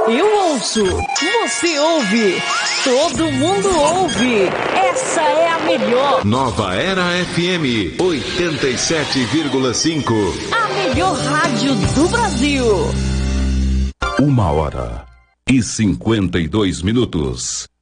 Eu ouço, você ouve, todo mundo ouve. Essa é a melhor. Nova Era FM 87,5. A melhor rádio do Brasil. 1h52.